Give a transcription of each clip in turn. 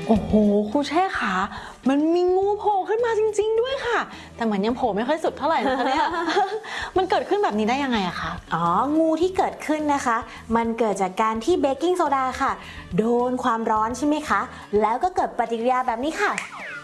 โอ้โหครูแช่ขามันมีงูโผล่ขึ้นมาจริงๆด้วยค่ะแต่เหมือนยังโผล่ไม่ค่อยสุดเท่าไหร่นะคะเนี่ย มันเกิดขึ้นแบบนี้ได้ยังไงอะคะอ๋องูที่เกิดขึ้นนะคะมันเกิดจากการที่เบกกิ้งโซดาค่ะโดนความร้อนใช่ไหมคะแล้วก็เกิดปฏิกิริยาแบบนี้ค่ะ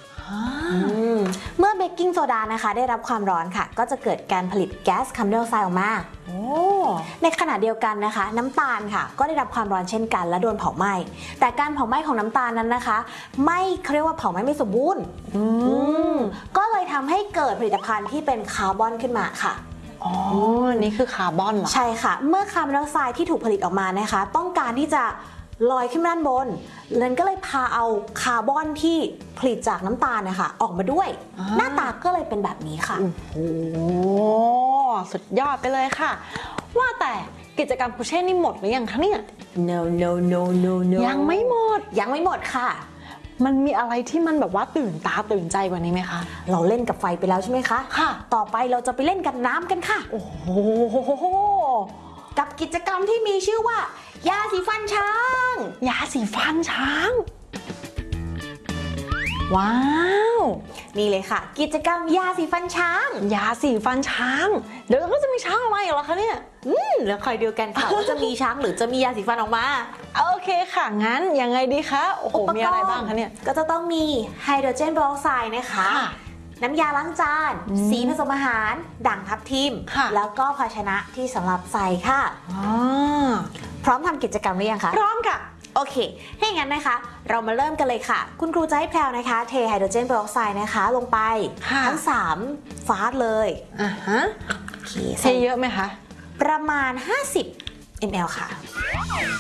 เมื่อเบกกิ้งโซดานะคะได้รับความร้อนค่ะก็จะเกิดการผลิตแก๊สคาร์บอนไดออกไซด์ออกมาในขณะเดียวกันนะคะน้ำตาลค่ะก็ได้รับความร้อนเช่นกันและโดนเผาไหม้แต่การเผาไหม้ของน้ำตาลนั้นนะคะไม่เรียกว่าเผาไหม้ไม่สมบูรณ์ก็เลยทำให้เกิดผลิตภัณฑ์ที่เป็นคาร์บอนขึ้นมาค่ะอ๋อนี่คือคาร์บอนเหรอใช่ค่ะเมื่อคาร์บอนไดออกไซด์ที่ถูกผลิตออกมานะคะต้องการที่จะลอยขึ้นด้านบนนั้นก็เลยพาเอาคาร์บอนที่ผลิตจากน้ำตาลนะคะออกมาด้วยหน้าตาก็เลยเป็นแบบนี้ค่ะโอ้โหสุดยอดไปเลยค่ะว่าแต่กิจกรรมครูเช่นี่หมดหรือยังคะเนี่ย no no no no no ยังไม่หมดค่ะมันมีอะไรที่มันแบบว่าตื่นตาตื่นใจกว่านี้ไหมคะเราเล่นกับไฟไปแล้วใช่ไหมคะค่ะต่อไปเราจะไปเล่นกับน้ำกันค่ะโอ้โหกับกิจกรรมที่มีชื่อว่ายาสีฟันช้างยาสีฟันช้างว้าวนี่เลยค่ะกิจกรรมยาสีฟันช้างยาสีฟันช้างเดี๋ยวก็จะมีช้างออกมาอีกแล้วคะเนี่ยแล้วคอยดูกันค่ะ ว่าจะมีช้างหรือจะมียาสีฟันออกมาโอเคค่ะงั้นยังไงดีคะโอ้โหมีอะไรบ้างคะเนี่ยก็จะต้องมีไฮโดรเจนเปอร์ออกไซด์นะคะน้ำยาล้างจานสีผสมอาหารด่างทับทิมแล้วก็ภาชนะที่สำหรับใส่ค่ะพร้อมทำกิจกรรมหรือยังคะพร้อมค่ะโอเคถ้าอย่างนั้นนะคะเรามาเริ่มกันเลยค่ะคุณครูจะให้แพรวนะคะเทไฮโดรเจนเปอร์ออกไซด์นะคะลงไปทั้ง3ฟาสเลยเทเยอะไหมคะประมาณ50 ml ค่ะ